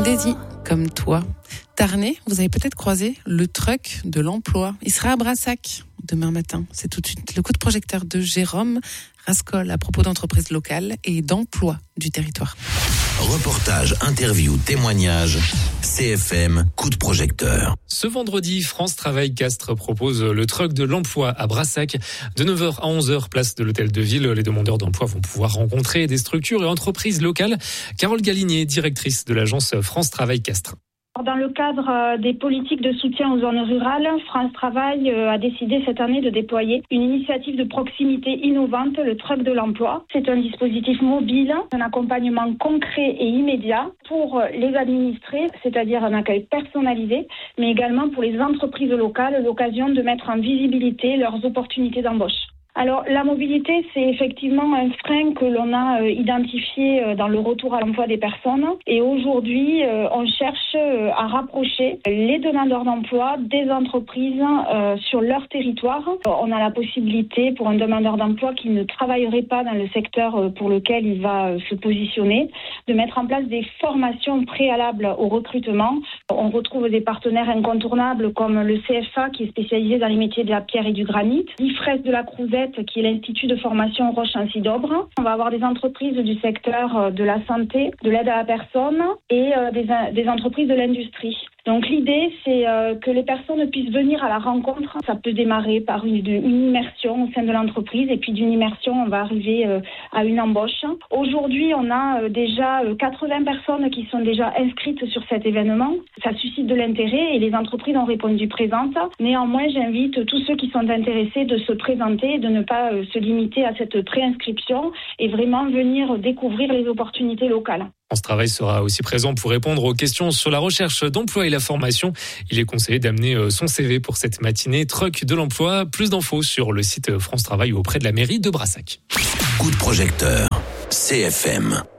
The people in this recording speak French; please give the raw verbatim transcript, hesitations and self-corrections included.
Daisy, comme toi. Tarnais, vous avez peut-être croisé le truck de l'emploi. Il sera à Brassac demain matin. C'est tout de suite le coup de projecteur de Jérôme Rascol à propos d'entreprises locales et d'emploi du territoire. Reportage, interview, témoignage, C F M, coup de projecteur. Ce vendredi, France Travail Castres propose le truck de l'emploi à Brassac. De neuf heures à onze heures, place de l'Hôtel de Ville, les demandeurs d'emploi vont pouvoir rencontrer des structures et entreprises locales. Carole Galinier, directrice de l'agence France Travail Castres. Dans le cadre des politiques de soutien aux zones rurales, France Travail a décidé cette année de déployer une initiative de proximité innovante, le truck de l'emploi. C'est un dispositif mobile, un accompagnement concret et immédiat pour les administrés, c'est-à-dire un accueil personnalisé, mais également pour les entreprises locales, l'occasion de mettre en visibilité leurs opportunités d'embauche. Alors, la mobilité, c'est effectivement un frein que l'on a euh, identifié euh, dans le retour à l'emploi des personnes. Et aujourd'hui, euh, on cherche euh, à rapprocher les demandeurs d'emploi des entreprises euh, sur leur territoire. On a la possibilité pour un demandeur d'emploi qui ne travaillerait pas dans le secteur euh, pour lequel il va euh, se positionner, de mettre en place des formations préalables au recrutement. On retrouve des partenaires incontournables comme le C F A qui est spécialisé dans les métiers de la pierre et du granit, l'I F R E S de la Crouzette qui est l'Institut de formation Roche-Ancy-d'Aubre. On va avoir des entreprises du secteur de la santé, de l'aide à la personne et des, des entreprises de l'industrie. Donc l'idée, c'est euh, que les personnes puissent venir à la rencontre. Ça peut démarrer par une, une immersion au sein de l'entreprise et puis d'une immersion, on va arriver euh, à une embauche. Aujourd'hui, on a euh, déjà euh, quatre-vingts personnes qui sont déjà inscrites sur cet événement. Ça suscite de l'intérêt et les entreprises ont répondu présentes. Néanmoins, j'invite tous ceux qui sont intéressés de se présenter, de ne pas euh, se limiter à cette préinscription et vraiment venir découvrir les opportunités locales. France Travail sera aussi présent pour répondre aux questions sur la recherche d'emploi et la formation. Il est conseillé d'amener son C V pour cette matinée truck de l'emploi. Plus d'infos sur le site France Travail ou auprès de la mairie de Brassac. Coup de projecteur, C F M.